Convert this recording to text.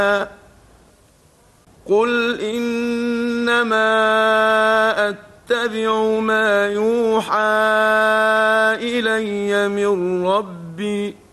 قل إنما أتبع ما يوحى إلي من ربي